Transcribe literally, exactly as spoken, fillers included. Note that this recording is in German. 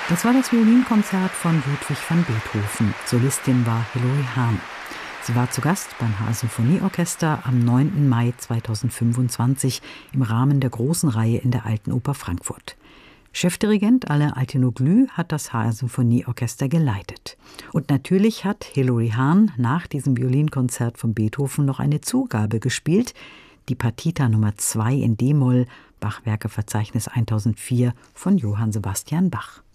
Das war das Violinkonzert von Ludwig van Beethoven. Solistin war Hilary Hahn. Sie war zu Gast beim H R Symphonieorchester am neunten Mai zweitausendfünfundzwanzig im Rahmen der großen Reihe in der Alten Oper Frankfurt. Chefdirigent Alain Altinoglu hat das H R Symphonieorchester geleitet. Und natürlich hat Hilary Hahn nach diesem Violinkonzert von Beethoven noch eine Zugabe gespielt, die Partita Nummer zwei in D-Moll, Bachwerkeverzeichnis eintausendvier von Johann Sebastian Bach.